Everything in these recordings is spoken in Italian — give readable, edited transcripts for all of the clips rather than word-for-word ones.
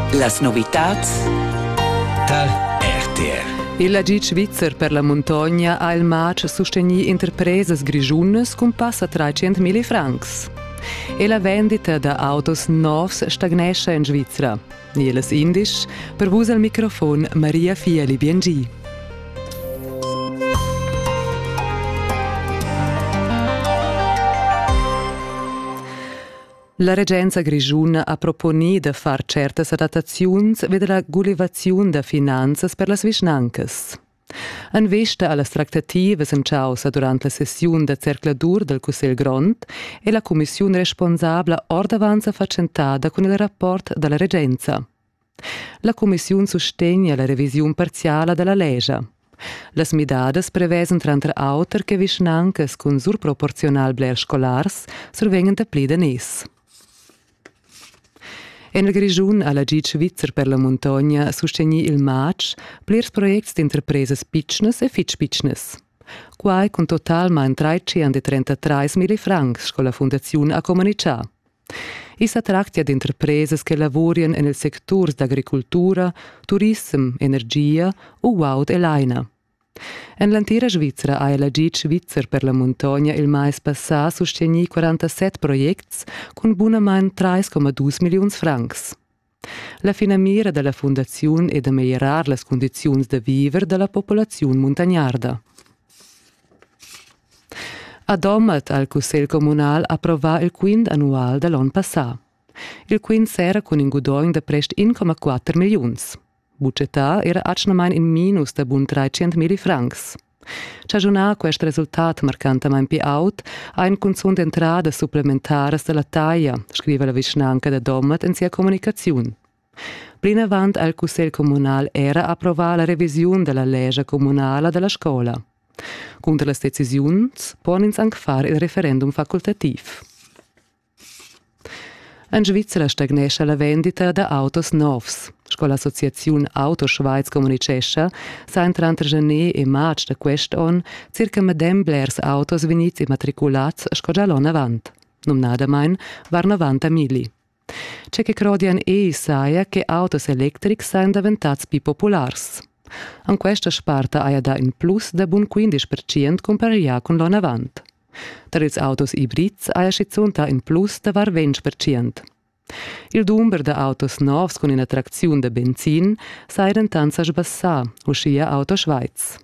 Las novitats tal RTR. Il Agit Svizzer per la montagna ha il match sostegni interpreses grigiunas con passa 300.000 francs. E la vendita da autos novs stagnesce in Svizzera. Nieles Indisch, per vus al microfon Maria Fieli BNG. La Regenza Grigiuna ha proponi de far certas adattaziuns vede la gullivaziun da finanzas per las vischnancas. En vesta allas tractativas enciausa durant la sessiun de cercladur del Cussel Grond e la commissiun responsabla ordavanza facentada con il rapport della Regenza. La commissiun sostegna la revisiun parziala della legge. Las midades prevesen tranter auter che vischnancas con surproportional bler scolars survengan de pli de nes. En il Grigiun alla Agit Svizzer per la montagna sostegni il match plirs projects d'interpreses pitschnes e fitch pitschnes. Quai con totalmein 333.000 francs sco la Fundaziun a comunicà. Is attractia d'interpreses che lavorien en il sectors d'agricultura, turism, energia, uaud e laina. En l'antira Svizzera ha l'Agit Svizzer per la montagna il mais passà sostegni 47 projects con bunamain 3,2 milions francs. La finamira della Fundaziun è da migliorar las condiziuns de viver della popolaziun montagnarda. Adomat al Cussel Comunal approvà il quint annual dell'anno passà. Il quint sera con un guadagno de prest 1,4 milions. Budgetà era acnamain in minus da bun 300.000 francs. Ciagiunà quest resultat marcantamain pi aut ha un consum d'entrada supplementaras della taglia, scrive la vischnanca da Domat in sia comunicaziun. Plin avant al Cussel Comunal era approvà la revisiun della legge comunala della scola. Contra las decisiuns ponins anche fare il referendum facultativ. In Svizzera stagnesce la vendita da autos novs. Sco l'associaziun Auto Schweiz comunicescha sa entranter janer e maig de quest on circa medem blers autos venits immatriculats sco già l'on avant. Numnadamain var 90.000. C'è che crodian saia che autos electrics sain diventats pi populars. An questa sparta aia da in plus da bun 15% comparia con l'on avant. Tra ils autos ibrids aia schizunta in plus da var 20%. Il numero de autos novs con un'attrazione de benzin sai tentanza sbassà, uscia Auto Schweiz.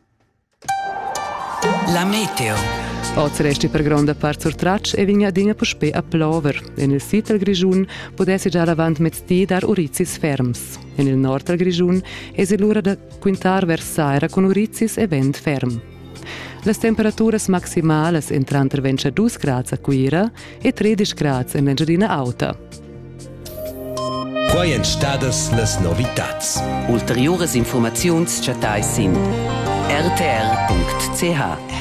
La meteo. Oz resti per grande part sur traccia e vigna digna puspè a plover. En il sud del Grigiun potessi già lavant mezz'dì dar urizis ferms. En il nord del Grigiun esi l'ora da quintar vers saira con urizis e vent ferm. Las temperaturas maximales entran tra 22 gradi a Quira e 13 gradi in l'Engiadina Auta. Quai en stadas las novitats. Ulteriores informaziuns chatai sin rtr.ch.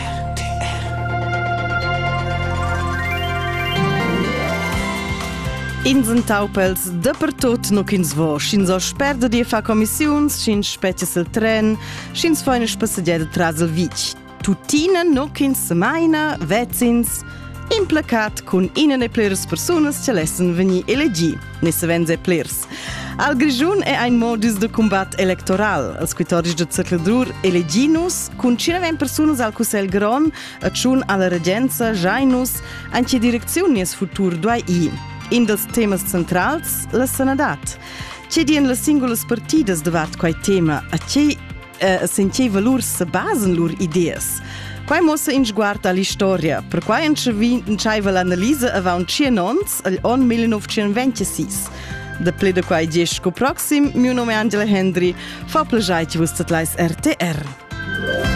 Insen taupels dappertot no ch'ins vo, sch'ins o sperda di fa commissiuns, sch'ins spetjes il tren, sch'ins fa una spassagiera tras il vic. Tutina no ch'ins semaina, vezzins, implacat con inene pleres personas che lessen veni elegi, ne se venze plers. Al Grigiun è ein modus de combat electoral. Als 14 de cercladur eleginus, con 5 personas al Cussel Grond, e ciun alla Regenza, jainus, anche direczionies futur 2i. In dels temas centrals, la sanadat. C'è dien le singulas partidas devat quai tema, a c'è senche valurs se basen lur ideas. Quai mossa in sguarda all'istoria, per quai enceiva l'analisa avant 100 ans, all'on 1926. Da ple de quai gesco proxim, mio nome è Angela Hendry, fa plagiai ci vustat lais RTR.